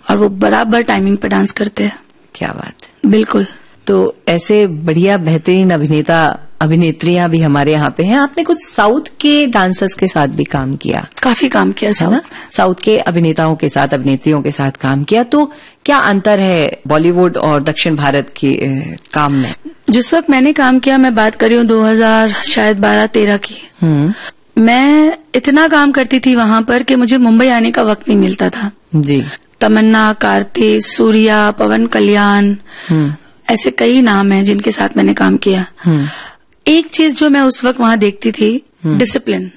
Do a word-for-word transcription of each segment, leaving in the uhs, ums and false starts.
और वो बराबर टाइमिंग पे डांस करते हैं। क्या बात है। बिल्कुल। तो ऐसे बढ़िया बेहतरीन अभिनेता अभिनेत्रियां भी हमारे यहाँ पे हैं। आपने कुछ साउथ के डांसर्स के साथ भी काम किया? काफी काम किया है ना, साउथ के अभिनेताओं के साथ, अभिनेत्रियों के साथ काम किया। तो क्या अंतर है बॉलीवुड और दक्षिण भारत के काम में? जिस वक्त मैंने काम किया, मैं बात कर रही हूँ दो हजार शायद बारह तेरह की, मैं इतना काम करती थी वहां पर कि मुझे मुंबई आने का वक्त नहीं मिलता था। जी। तमन्ना, कार्तिक, सूर्या, पवन कल्याण, ऐसे कई नाम हैं जिनके साथ मैंने काम किया। एक चीज जो मैं उस वक्त वहां देखती थी, डिसिप्लिन।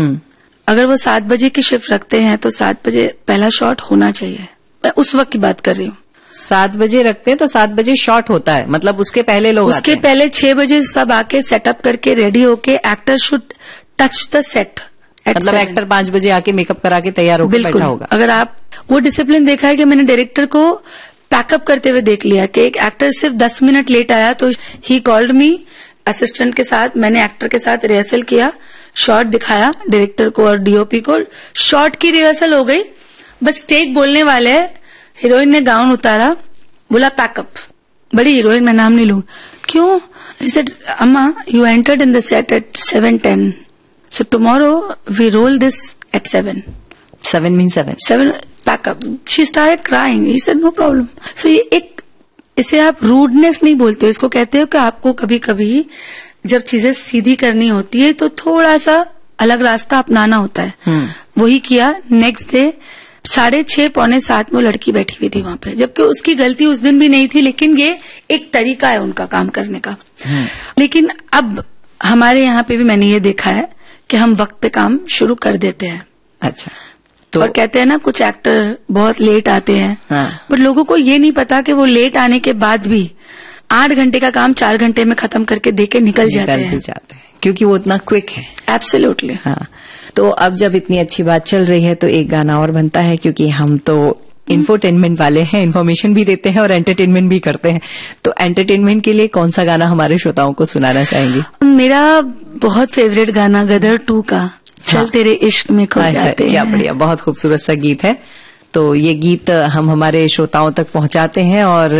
अगर वो सात बजे की शिफ्ट रखते हैं तो सात बजे पहला शॉट होना चाहिए। मैं उस वक्त की बात कर रही हूँ। सात बजे रखते हैं तो सात बजे शॉट होता है, मतलब उसके पहले लोग उसके आते पहले छह बजे सब आके सेटअप करके रेडी होके, actor should touch the set. मतलब एक्टर पांच बजे आके मेकअप करा के तैयार होकर बैठा होगा। अगर आप वो डिसिप्लिन देखा है कि मैंने डायरेक्टर को पैकअप करते हुए देख लिया कि एक एक्टर सिर्फ दस मिनट लेट आया तो ही कॉल्ड मी असिस्टेंट के साथ, मैंने एक्टर के साथ रिहर्सल किया, शॉट दिखाया डायरेक्टर को और डीओपी को, शॉट की रिहर्सल हो गई, बस टेक बोलने वाले, हीरोइन ने गाउन उतारा, बोला पैकअप। बड़ी हीरोइन, मैं नाम नहीं लूं, क्यों? He said, Amma, you entered in the set at seven ten. So tomorrow we roll this at seven. Seven means seven. Seven, pack up. She started crying. He said, no problem. So ये एक, इसे आप rudeness नहीं बोलते हो, इसको कहते हो कि आपको कभी कभी जब चीजें सीधी करनी होती है तो थोड़ा सा अलग रास्ता अपनाना होता है। hmm. वही किया। नेक्स्ट डे साढ़े छह पौने सात में वो लड़की बैठी हुई थी वहां पे, जबकि उसकी गलती उस दिन भी नहीं थी, लेकिन ये एक तरीका है उनका काम करने का। hmm. लेकिन अब हमारे यहाँ पे भी मैंने ये देखा है कि हम वक्त पे काम शुरू कर देते हैं। अच्छा। तो और कहते हैं ना कुछ एक्टर बहुत लेट आते हैं, हाँ। बट लोगों को ये नहीं पता कि वो लेट आने के बाद भी आठ घंटे का काम चार घंटे में खत्म करके देके निकल, निकल जाते हैं जाते हैं क्योंकि वो उतना क्विक है। एब्सोल्युटली। हाँ। तो अब जब इतनी अच्छी बात चल रही है तो एक गाना और बनता है, क्योंकि हम तो इंफोटेनमेंट वाले हैं, इन्फॉर्मेशन भी देते हैं और एंटरटेनमेंट भी करते हैं। तो एंटरटेनमेंट के लिए कौन सा गाना हमारे श्रोताओं को सुनाना चाहेंगी? मेरा बहुत फेवरेट गाना गदर टू का चल हाँ। तेरे इश्क में खो जाते हैं। क्या बढ़िया, बहुत खूबसूरत सा गीत है। तो ये गीत हम हमारे श्रोताओं तक पहुंचाते हैं और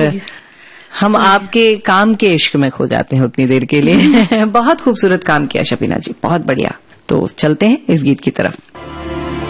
हम आपके काम के इश्क में खो जाते हैं उतनी देर के लिए। बहुत खूबसूरत काम किया शबीना जी, बहुत बढ़िया। तो चलते हैं इस गीत की तरफ।